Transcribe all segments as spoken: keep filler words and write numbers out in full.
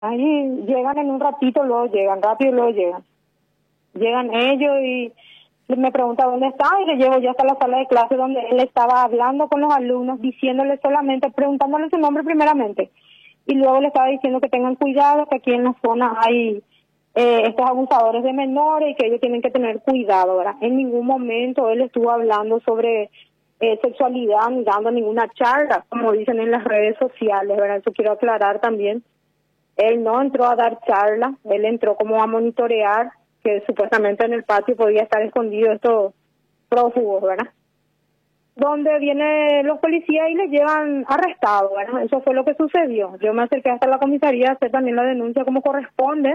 Ahí llegan en un ratito, luego llegan, rápido luego llegan. Llegan ellos y me pregunta dónde está y le llevo ya hasta la sala de clase donde él estaba hablando con los alumnos, diciéndole solamente, preguntándole su nombre primeramente. Y luego le estaba diciendo que tengan cuidado, que aquí en la zona hay eh, estos abusadores de menores y que ellos tienen que tener cuidado, ¿verdad? En ningún momento él estuvo hablando sobre eh, sexualidad ni dando ninguna charla, como dicen en las redes sociales, ¿verdad? Eso quiero aclarar también. Él no entró a dar charla, él entró como a monitorear, que supuestamente en el patio podía estar escondido estos prófugos, ¿verdad? Donde vienen los policías y le llevan arrestado, ¿verdad? Eso fue lo que sucedió. Yo me acerqué hasta la comisaría a hacer también la denuncia como corresponde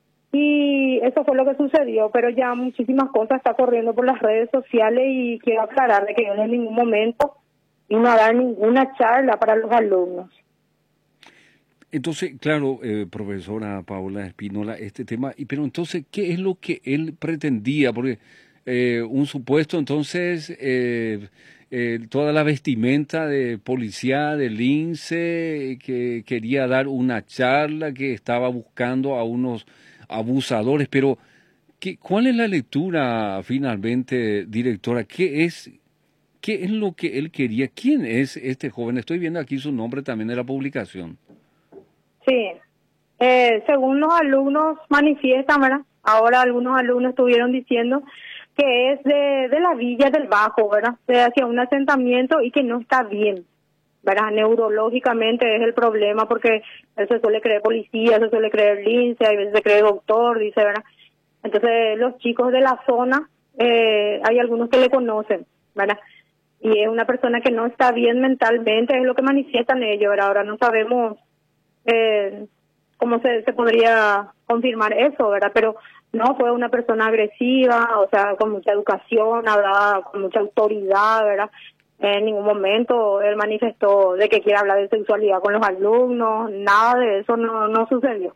y eso fue lo que sucedió, pero ya muchísimas cosas está corriendo por las redes sociales y quiero aclarar de que yo en ningún momento vino a dar ninguna charla para los alumnos. Entonces, claro, eh, profesora Paola Espínola, este tema, y pero entonces, ¿qué es lo que él pretendía? Porque eh, un supuesto, entonces, eh, eh, toda la vestimenta de policía del lince, que quería dar una charla, que estaba buscando a unos abusadores, pero ¿qué, ¿cuál es la lectura finalmente, directora? ¿Qué es, qué es lo que él quería? ¿Quién es este joven? Estoy viendo aquí su nombre también en la publicación. Sí, eh, según los alumnos manifiestan, ¿verdad? Ahora algunos alumnos estuvieron diciendo que es de, de la Villa del Bajo, ¿verdad? De hacia un asentamiento y que no está bien, ¿verdad? Neurológicamente es el problema porque él se suele creer policía, se suele creer lince, a veces se cree doctor, dice, ¿verdad? Entonces los chicos de la zona, eh, hay algunos que le conocen, ¿verdad? Y es una persona que no está bien mentalmente, es lo que manifiestan ellos, ¿verdad? Ahora no sabemos Eh, cómo se, se podría confirmar eso, ¿verdad? Pero no, fue una persona agresiva, o sea, con mucha educación, hablaba con mucha autoridad, ¿verdad? En ningún momento él manifestó de que quiere hablar de sexualidad con los alumnos, nada de eso no, no sucedió.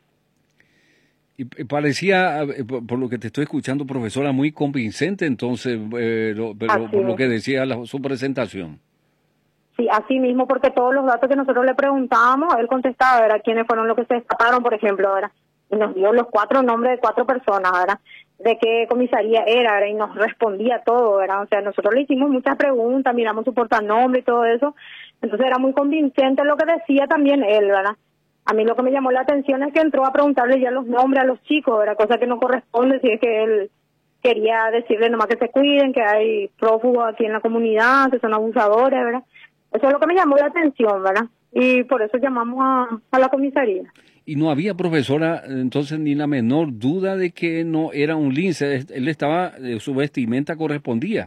Y parecía, por lo que te estoy escuchando, profesora, muy convincente, entonces, eh, lo, pero por lo que decía la, su presentación. Sí, así mismo, porque todos los datos que nosotros le preguntábamos, él contestaba, ¿verdad? ¿Quiénes fueron los que se escaparon, por ejemplo, ¿verdad? Y nos dio los cuatro nombres de cuatro personas, ¿verdad? De qué comisaría era, ¿verdad? Y nos respondía todo, ¿verdad? O sea, nosotros le hicimos muchas preguntas, miramos su portanombre y todo eso. Entonces era muy convincente lo que decía también él, ¿verdad? A mí lo que me llamó la atención es que entró a preguntarle ya los nombres a los chicos, ¿verdad? Cosa que no corresponde si es que él quería decirle nomás que se cuiden, que hay prófugos aquí en la comunidad, que son abusadores, ¿verdad? Eso es lo que me llamó la atención, ¿verdad? Y por eso llamamos a, a la comisaría. Y no había, profesora, entonces ni la menor duda de que no era un lince. Él estaba, su vestimenta correspondía.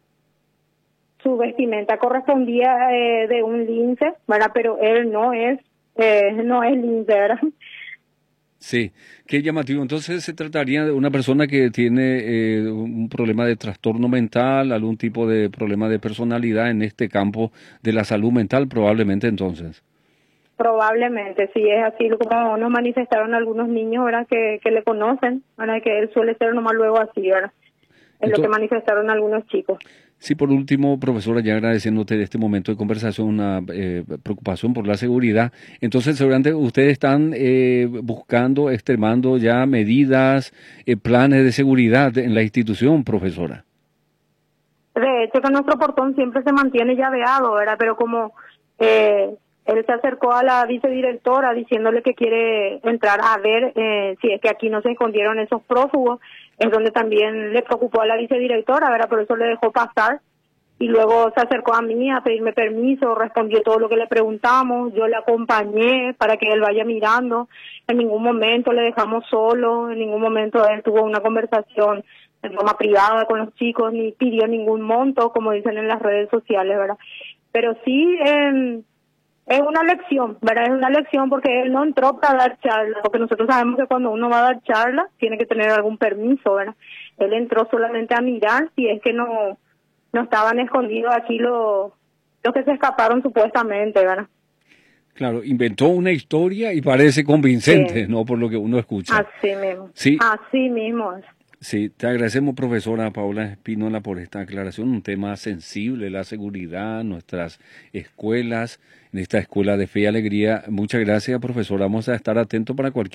Su vestimenta correspondía eh, de un lince, ¿verdad? Pero él no es, eh, no es lince, ¿verdad? Sí, qué llamativo. Entonces se trataría de una persona que tiene eh, un problema de trastorno mental, algún tipo de problema de personalidad en este campo de la salud mental, probablemente entonces. Probablemente, sí, es así como nos manifestaron algunos niños, ¿verdad? Que, que le conocen, ¿verdad? Que él suele ser nomás luego así, ¿verdad? Es Entonces, lo que manifestaron algunos chicos. Sí, por último, profesora, ya agradeciéndote de este momento de conversación, una eh, preocupación por la seguridad. Entonces, seguramente ustedes están eh, buscando, extremando ya medidas, eh, planes de seguridad en la institución, profesora. De hecho, que nuestro portón siempre se mantiene llaveado, ¿verdad? Pero como eh, él se acercó a la vicedirectora diciéndole que quiere entrar a ver eh, si es que aquí no se escondieron esos prófugos, es donde también le preocupó a la vicedirectora, ¿verdad? Por eso le dejó pasar y luego se acercó a mí a pedirme permiso, respondió todo lo que le preguntamos, yo le acompañé para que él vaya mirando, en ningún momento le dejamos solo, en ningún momento él tuvo una conversación en forma privada con los chicos, ni pidió ningún monto, como dicen en las redes sociales, ¿verdad? Pero sí, eh, es una lección, ¿verdad? Es una lección porque él no entró para dar charla, porque nosotros sabemos que cuando uno va a dar charla tiene que tener algún permiso, ¿verdad? Él entró solamente a mirar si es que no no estaban escondidos aquí los, los que se escaparon supuestamente, ¿verdad? Claro, inventó una historia y parece convincente, sí. ¿No? Por lo que uno escucha. Así mismo, sí. Así mismo es. Sí, te agradecemos, profesora Paula Espínola, por esta aclaración, un tema sensible, la seguridad, nuestras escuelas, en esta escuela de fe y alegría. Muchas gracias, profesora. Vamos a estar atentos para cualquier